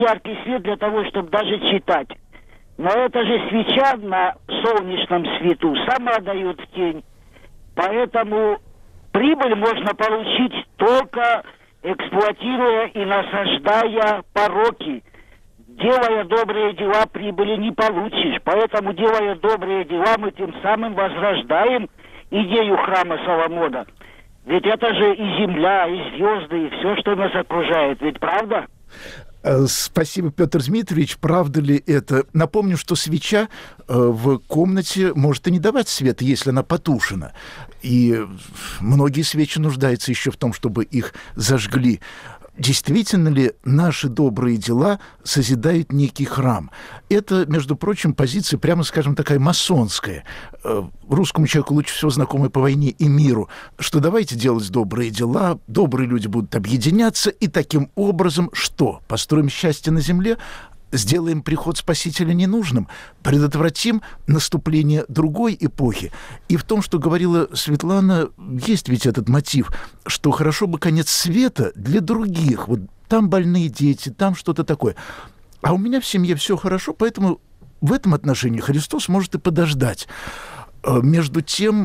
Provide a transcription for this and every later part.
яркий свет для того, чтобы даже читать. Но это же свеча на солнечном свету сама дает тень. Поэтому прибыль можно получить только эксплуатируя и насаждая пороки. Делая добрые дела, прибыли не получишь. Поэтому, делая добрые дела, мы тем самым возрождаем идею храма Соломона. Ведь это же и земля, и звезды, и все, что нас окружает. Ведь правда? Спасибо, Петр Дмитриевич. Правда ли это? Напомню, что свеча в комнате может и не давать света, если она потушена. И многие свечи нуждаются еще в том, чтобы их зажгли. Действительно ли наши добрые дела созидают некий храм? Это, между прочим, позиция, прямо скажем, такая масонская. Русскому человеку лучше всего знакомая по войне и миру, что давайте делать добрые дела, добрые люди будут объединяться, и таким образом что? Построим счастье на земле? Сделаем приход Спасителя ненужным, предотвратим наступление другой эпохи. И в том, что говорила Светлана, есть ведь этот мотив, что хорошо бы конец света для других. Вот там больные дети, там что-то такое. А у меня в семье все хорошо, поэтому в этом отношении Христос может и подождать. Между тем,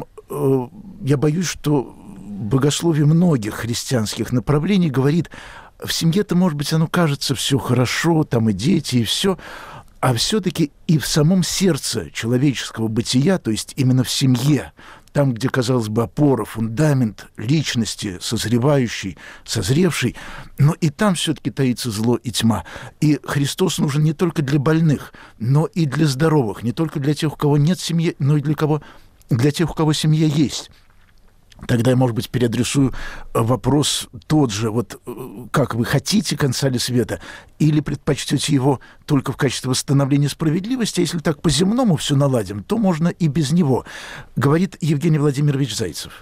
я боюсь, что богословие многих христианских направлений говорит: в семье-то, может быть, оно кажется все хорошо, там и дети, и все, а все-таки и в самом сердце человеческого бытия, то есть именно в семье, там, где, казалось бы, опора, фундамент личности, созревающий, созревший, но и там все-таки таится зло и тьма. И Христос нужен не только для больных, но и для здоровых, не только для тех, у кого нет семьи, но и для тех, у кого семья есть. Тогда я, может быть, переадресую вопрос тот же. Вот как вы хотите конца ли света, или предпочтете его только в качестве восстановления справедливости? А если так по-земному все наладим, то можно и без него, говорит Евгений Владимирович Зайцев.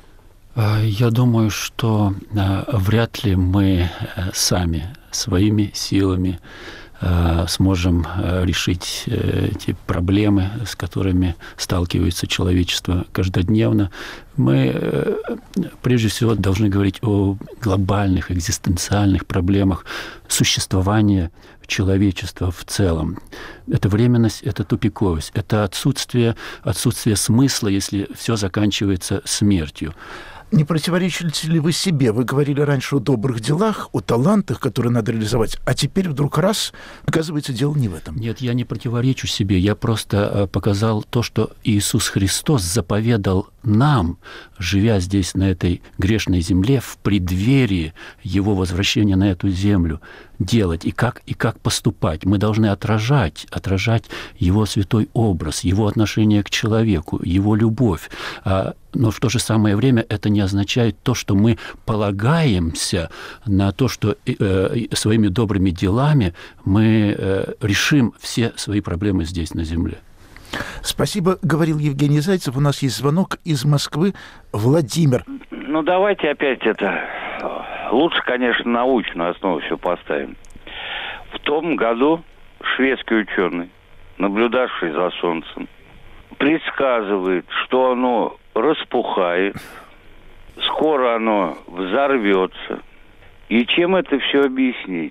Я думаю, что вряд ли мы сами своими силами сможем решить эти проблемы, с которыми сталкивается человечество каждодневно. Мы, прежде всего, должны говорить о глобальных, экзистенциальных проблемах существования человечества в целом. Это временность, это тупиковость, это отсутствие смысла, если все заканчивается смертью. Не противоречите ли вы себе? Вы говорили раньше о добрых делах, о талантах, которые надо реализовать, а теперь вдруг раз, оказывается, дело не в этом. Нет, я не противоречу себе. Я просто показал то, что Иисус Христос заповедал нам, живя здесь, на этой грешной земле, в преддверии Его возвращения на эту землю, делать и как поступать. Мы должны отражать Его святой образ, Его отношение к человеку, Его любовь. Но в то же самое время это не означает то, что мы полагаемся на то, что своими добрыми делами мы решим все свои проблемы здесь, на земле. Спасибо, говорил Евгений Зайцев. У нас есть звонок из Москвы. Владимир. Ну, давайте опять это... Лучше, конечно, научную основу все поставим. В том году шведский ученый, наблюдавший за Солнцем, предсказывает, что оно распухает, скоро оно взорвется. И чем это все объяснить?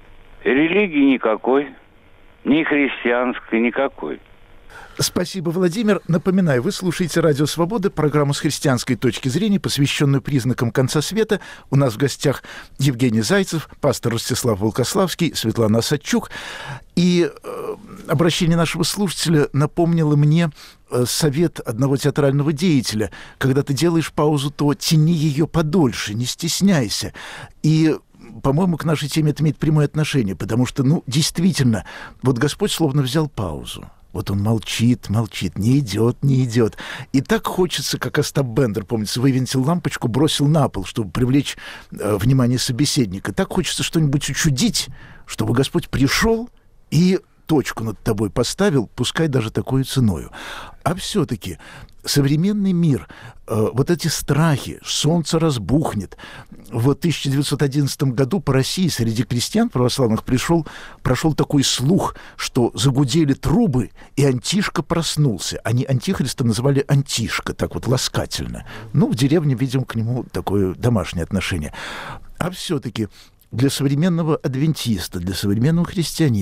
Религии никакой, ни христианской никакой. Спасибо, Владимир. Напоминаю, вы слушаете «Радио Свобода», программу с христианской точки зрения, посвященную признакам конца света. У нас в гостях Евгений Зайцев, пастор Ростислав Волкославский, Светлана Осадчук. И обращение нашего слушателя напомнило мне совет одного театрального деятеля. Когда ты делаешь паузу, то тяни ее подольше, не стесняйся. И по-моему, к нашей теме это имеет прямое отношение, потому что, действительно, вот Господь словно взял паузу. Вот он молчит, не идет. И так хочется, как Остап Бендер, помнится, вывинтил лампочку, бросил на пол, чтобы привлечь внимание собеседника. Так хочется что-нибудь учудить, чтобы Господь пришел и точку над тобой поставил, пускай даже такой ценою. А все-таки современный мир, вот эти страхи, солнце разбухнет. В 1911 году по России среди крестьян православных прошел такой слух, что загудели трубы, и Антишка проснулся. Они Антихриста называли Антишка, так вот ласкательно. В деревне, видимо, к нему такое домашнее отношение. А все-таки для современного адвентиста, для современного христианина